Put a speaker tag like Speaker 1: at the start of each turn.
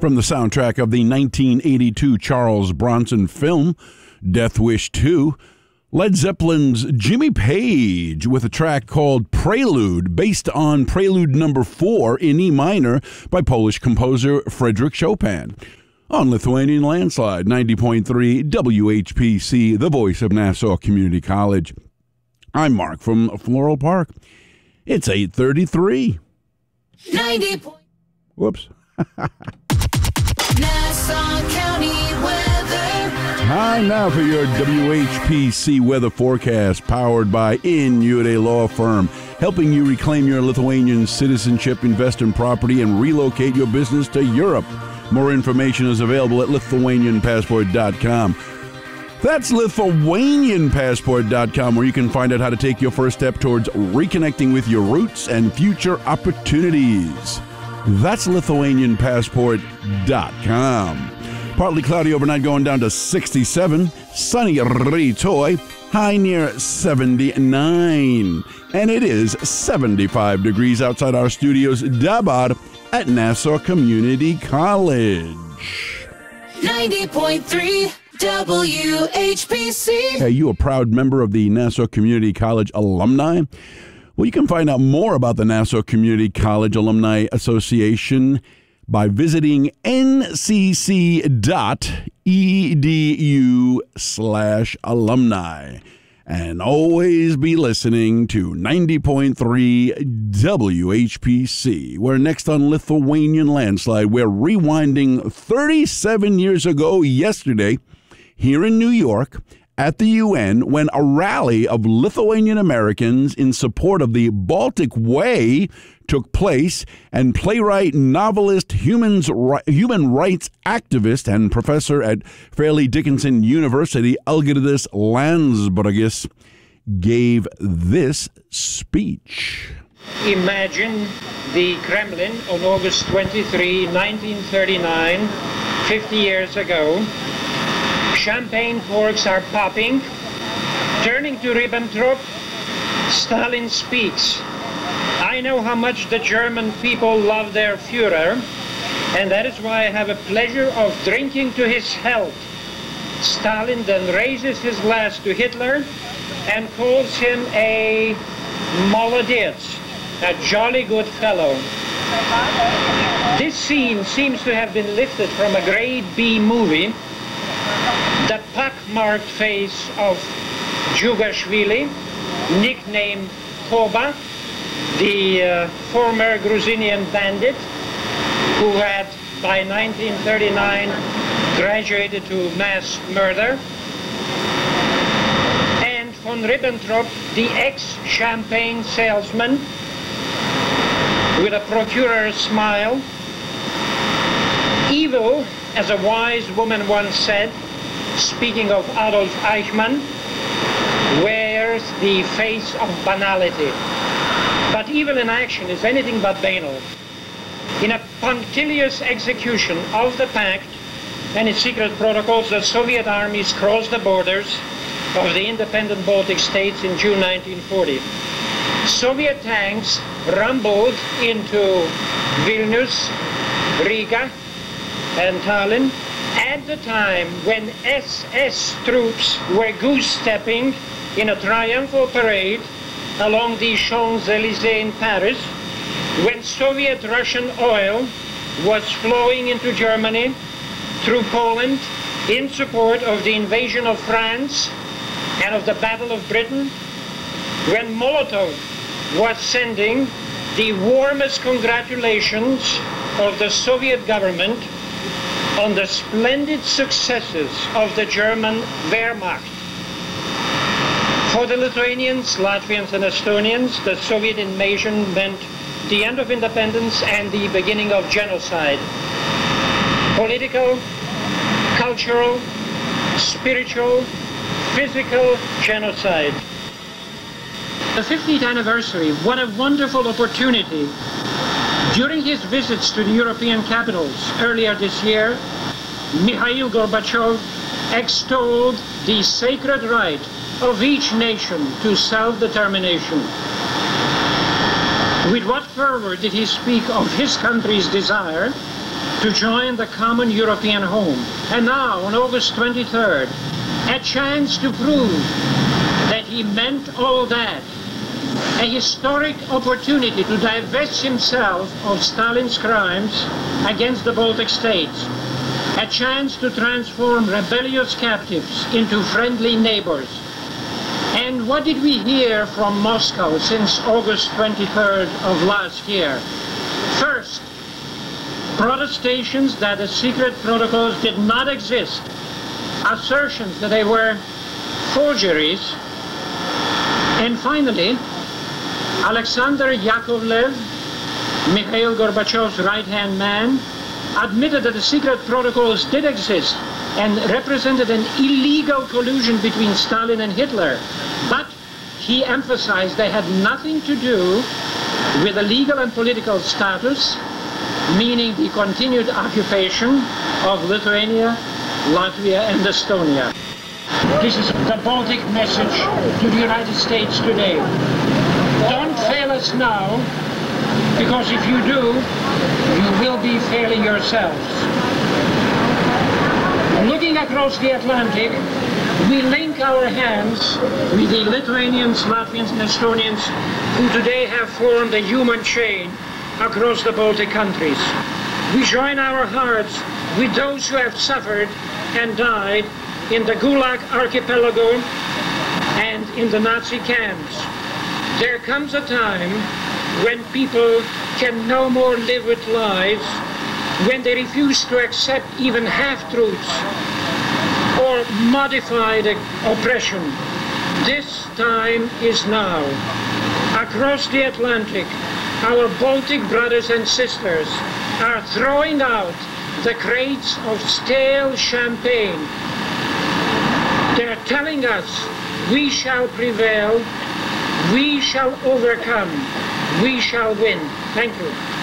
Speaker 1: From the soundtrack of the 1982 Charles Bronson film, Death Wish 2, Led Zeppelin's Jimmy Page with a track called Prelude, based on Prelude No. 4 in E minor by Polish composer Frédéric Chopin. On Lithuanian Landslide, 90.3 WHPC, the voice of Nassau Community College. I'm Mark from Floral Park. It's 8:33.
Speaker 2: 90.
Speaker 1: Whoops.
Speaker 2: Nassau County weather.
Speaker 1: Time now for your WHPC weather forecast, powered by Inure Law Firm, helping you reclaim your Lithuanian citizenship, invest in property, and relocate your business to Europe. More information is available at LithuanianPassport.com. That's LithuanianPassport.com, where you can find out how to take your first step towards reconnecting with your roots and future opportunities. That's LithuanianPassport.com. Partly cloudy overnight, going down to 67. Sunny Rytoj, high near 79. And it is 75 degrees outside our studios dabar at Nassau Community College.
Speaker 2: 90.3 WHPC.
Speaker 1: Are you a proud member of the Nassau Community College alumni? Well, you can find out more about the Nassau Community College Alumni Association by visiting ncc.edu/alumni. And always be listening to 90.3 WHPC. We're next on Lithuanian Landslide. We're rewinding 37 years ago yesterday here in New York at the UN, when a rally of Lithuanian Americans in support of the Baltic Way took place, and playwright, novelist, human rights activist, and professor at Fairleigh Dickinson University, Algirdas Landsbergis, gave this speech.
Speaker 3: Imagine the Kremlin on August 23, 1939, 50 years ago. Champagne corks are popping. Turning to Ribbentrop, Stalin speaks. I know how much the German people love their Führer, and that is why I have a pleasure of drinking to his health. Stalin then raises his glass to Hitler and calls him a Molodets, a jolly good fellow. This scene seems to have been lifted from a grade B movie. The pock-marked face of Djugashvili, nicknamed Koba, the former Gruzinian bandit who had, by 1939, graduated to mass murder, and von Ribbentrop, the ex-champagne salesman, with a procurer's smile. Evil, as a wise woman once said, speaking of Adolf Eichmann, wears the face of banality. But evil in action is anything but banal. In a punctilious execution of the pact and its secret protocols, the Soviet armies crossed the borders of the independent Baltic states in June 1940. Soviet tanks rumbled into Vilnius, Riga, and Tallinn at the time when SS troops were goose-stepping in a triumphal parade along the Champs-Élysées in Paris, when Soviet-Russian oil was flowing into Germany through Poland in support of the invasion of France and of the Battle of Britain, when Molotov was sending the warmest congratulations of the Soviet government on the splendid successes of the German Wehrmacht. For the Lithuanians, Latvians, and Estonians, the Soviet invasion meant the end of independence and the beginning of genocide. Political, cultural, spiritual, physical genocide. The 50th anniversary, what a wonderful opportunity. During his visits to the European capitals earlier this year, Mikhail Gorbachev extolled the sacred right of each nation to self-determination. With what fervor did he speak of his country's desire to join the common European home. And now, on August 23rd, a chance to prove that he meant all that. A historic opportunity to divest himself of Stalin's crimes against the Baltic states. A chance to transform rebellious captives into friendly neighbors. And what did we hear from Moscow since August 23rd of last year? First, protestations that the secret protocols did not exist, assertions that they were forgeries, and finally, Alexander Yakovlev, Mikhail Gorbachev's right-hand man, admitted that the secret protocols did exist and represented an illegal collusion between Stalin and Hitler. But he emphasized they had nothing to do with the legal and political status, meaning the continued occupation of Lithuania, Latvia, and Estonia. This is the Baltic message to the United States today. Don't fail us now, because if you do, you will be failing yourselves. Looking across the Atlantic, we link our hands with the Lithuanians, Latvians, and Estonians who today have formed a human chain across the Baltic countries. We join our hearts with those who have suffered and died in the Gulag archipelago and in the Nazi camps. There comes a time when people can no more live with lies, when they refuse to accept even half-truths or modified oppression. This time is now. Across the Atlantic, our Baltic brothers and sisters are throwing out the crates of stale champagne. They're telling us we shall prevail, we shall overcome, we shall win. Thank you.